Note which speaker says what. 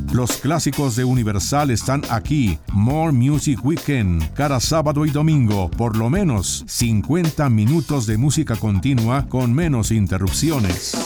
Speaker 1: Los clásicos de Universal están aquí. More Music Weekend. Cada sábado y domingo, por lo menos 50 minutos de música continua con menos interrupciones.